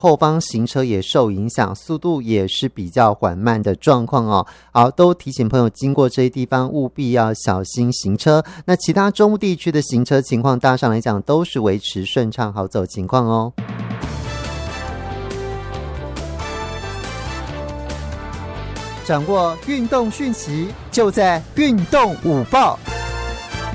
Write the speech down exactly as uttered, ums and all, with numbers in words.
后方行车也受影响，速度也是比较缓慢的状况哦。好，都提醒朋友经过这些地方务必要小心行车。那其他中部地区的行车情况大上来讲都是维持顺畅好走情况哦。掌握运动讯息，就在运动午报。